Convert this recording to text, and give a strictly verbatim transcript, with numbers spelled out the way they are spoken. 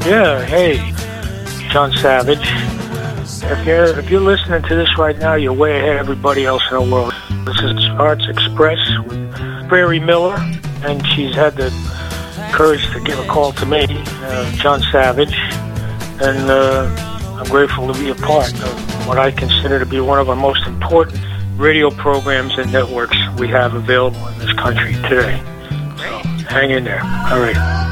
Yeah, hey, John Savage. If you're, if you're listening to this right now, you're way ahead of everybody else in the world. This is Arts Express with Prairie Miller, and she's had the courage to give a call to me, uh, John Savage, and uh, I'm grateful to be a part of what I consider to be one of our most important radio programs and networks we have available in this country today. So hang in there. All right.